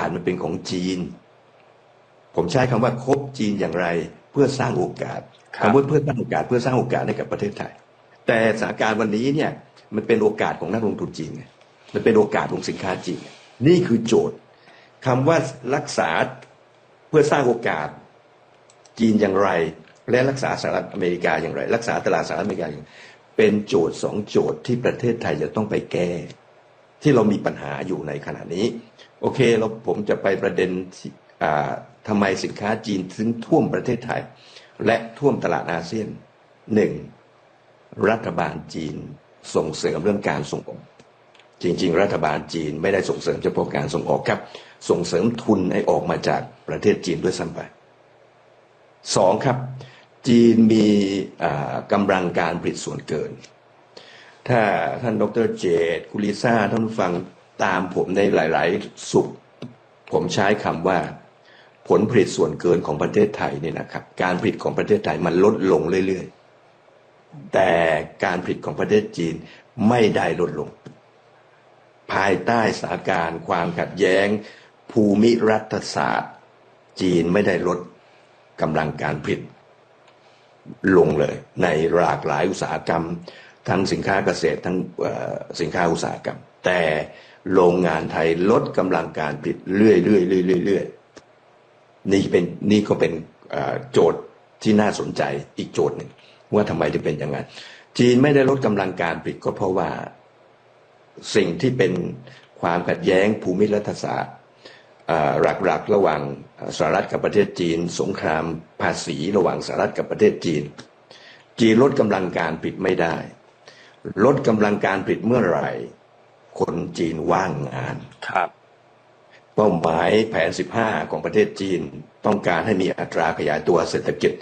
มันเป็นของจีนผมใช้คำว่าคบจีนอย่างไรเพื่อสร้างโอกาสคำว่าเพื่อสร้างโอกาสให้กับประเทศไทยแต่สถานการณ์วันนี้เนี่ยมันเป็นโอกาสของนักลงทุนจีนไงมันเป็นโอกาสของสินค้าจีนนี่คือโจทย์คำว่ารักษาเพื่อสร้างโอกาสจีนอย่างไรและรักษาสหรัฐอเมริกาอย่างไรรักษาตลาดสหรัฐอเมริกาอย่างไรเป็นโจทย์สองโจทย์ที่ประเทศไทยจะต้องไปแก้ที่เรามีปัญหาอยู่ในขณะนี้โอเคผมจะไปประเด็นทำไมสินค้าจีนถึงท่วมประเทศไทยและท่วมตลาดอาเซียนหนึ่งรัฐบาลจีนส่งเสริมเรื่องการส่งออกจริงๆรัฐบาลจีนไม่ได้ส่งเสริมเฉพาะการส่งออกครับส่งเสริมทุนให้ออกมาจากประเทศจีนด้วยซ้ำไปสองครับจีนมีกำลังการผลิตส่วนเกินถ้าท่านดร.เจตกุลิซ่าท่านผู้ฟังตามผมในหลายๆสุขผมใช้คำว่าผลผลิตส่วนเกินของประเทศไทยเนี่ยนะครับการผลิตของประเทศไทยมันลดลงเรื่อยๆแต่การผลิตของประเทศจีนไม่ได้ลดลงภายใต้สถานการณ์ความขัดแย้งภูมิรัฐศาสตร์จีนไม่ได้ลดกำลังการผลิตลงเลยในหลากหลายอุตสาหกรรมทั้งสินค้าเกษตรทั้งสินค้าอุตสาหกรรมแต่โรงงานไทยลดกำลังการผลิตเรื่อยๆนี่ก็เป็นโจทย์ที่น่าสนใจอีกโจทย์หนึ่งว่าทำไมถึงเป็นอย่างนั้นจีนไม่ได้ลดกำลังการผลิตก็เพราะว่าสิ่งที่เป็นความขัดแย้งภูมิรัฐศาสตร์หลักๆระหว่างสหรัฐกับประเทศจีนสงครามภาษีระหว่างสหรัฐกับประเทศจีนลดกำลังการผลิตไม่ได้ลดกำลังการผลิตเมื่อไหร่คนจีนว่างงานครับเป้าหมายแผน15ของประเทศจีนต้องการให้มีอัตราขยายตัวเศรษฐกิจ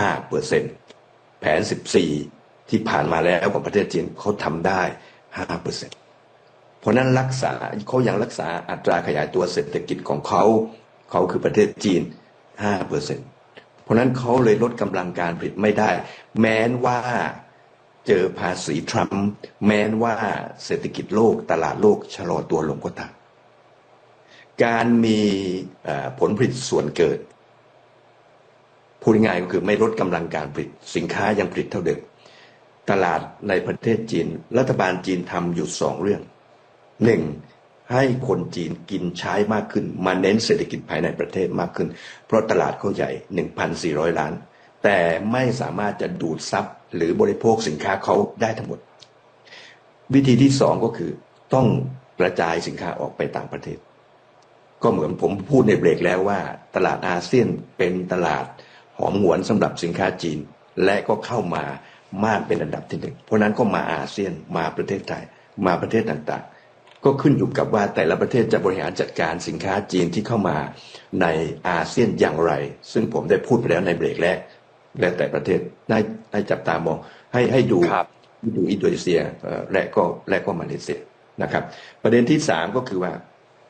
5% แผน14ที่ผ่านมาแล้วของประเทศจีนเขาทำได้ 5%เพราะนั้นเขายังรักษาอัตราขยายตัวเศรษฐกิจของเขาคือประเทศจีน 5% เพราะนั้นเขาเลยลดกำลังการผลิตไม่ได้แม้ว่าเจอภาษีทรัมป์แม้ว่าเศรษฐกิจโลกตลาดโลกชะลอตัวลงก็ตามการมีผลผลิตส่วนเกินพูดง่ายๆก็คือไม่ลดกำลังการผลิตสินค้ายังผลิตเท่าเดิมตลาดในประเทศจีนรัฐบาลจีนทำอยู่2เรื่องหนึ่งให้คนจีนกินใช้มากขึ้นมาเน้นเศรษฐกิจภายในประเทศมากขึ้นเพราะตลาดเขาใหญ่ 1,400 ล้านแต่ไม่สามารถจะดูดซับหรือบริโภคสินค้าเขาได้ทั้งหมดวิธีที่2ก็คือต้องกระจายสินค้าออกไปต่างประเทศก็เหมือนผมพูดในเบรกแล้วว่าตลาดอาเซียนเป็นตลาดหอมหวนสำหรับสินค้าจีนและก็เข้ามามากเป็นอันดับที่1เพราะนั้นก็มาอาเซียนมาประเทศไทยมาประเทศต่างๆก็ขึ้นอยู่กับว่าแต่ละประเทศจะบริหารจัดการสินค้าจีนที่เข้ามาในอาเซียนอย่างไรซึ่งผมได้พูดไปแล้วในเบรกแรกและแต่ประเทศได้จับตามองให้ดูอินโดนีเซียและก็มาเลเซียนะครับประเด็นที่3ก็คือว่า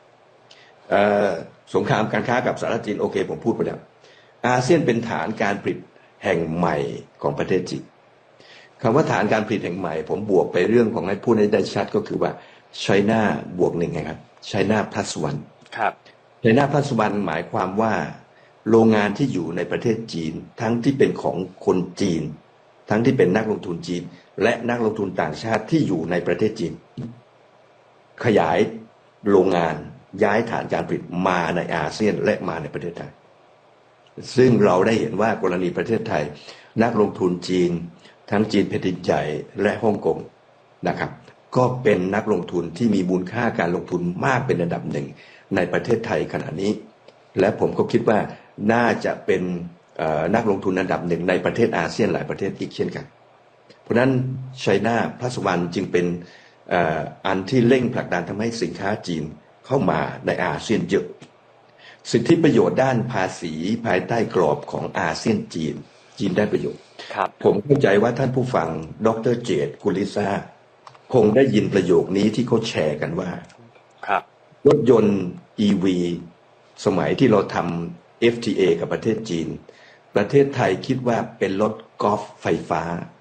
สงครามการค้ากับสหรัฐจีนโอเคผมพูดไปแล้วอาเซียนเป็นฐานการผลิตแห่งใหม่ของประเทศจีนคำว่าฐานการผลิตแห่งใหม่ผมบวกไปเรื่องของให้พูดให้ได้ชัดก็คือว่า China บวก1ไงครับ China plus 1 ครับ China plus 1หมายความว่าโรงงานที่อยู่ในประเทศจีนทั้งที่เป็นของคนจีนทั้งที่เป็นนักลงทุนจีนและนักลงทุนต่างชาติที่อยู่ในประเทศจีนขยายโรงงานย้ายฐานการผลิตมาในอาเซียนและมาในประเทศไทยซึ่งเราได้เห็นว่ากรณีประเทศไทยนักลงทุนจีนทั้งจีนแผ่นดินใหญ่และฮ่องกงนะครับก็เป็นนักลงทุนที่มีมูลค่าการลงทุนมากเป็นอันดับหนึ่งในประเทศไทยขณะนี้และผมก็คิดว่าน่าจะเป็นนักลงทุนอันดับหนึ่งในประเทศอาเซียนหลายประเทศอีกเช่นกันเพราะนั้น China Plus One จึงเป็นอันที่เร่งผลักดันทำให้สินค้าจีนเข้ามาในอาเซียนเยอะสิทธิประโยชน์ด้านภาษีภายใต้กรอบของอาเซียนจีนได้ประโยชน์ผมเข้าใจว่าท่านผู้ฟังดร.เจตกุลิซ่าคงได้ยินประโยคนี้ที่เขาแชร์กันว่ารถยนต์ EV สมัยที่เราทำ FTA กับประเทศจีนประเทศไทยคิดว่าเป็นรถกอล์ฟไฟฟ้า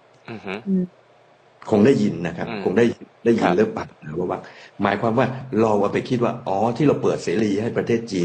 คงได้ยินนะครับคงได้ยินเรื่องปัดว่าหมายความว่าเราไปคิดว่าอ๋อที่เราเปิดเสรีให้ประเทศจีน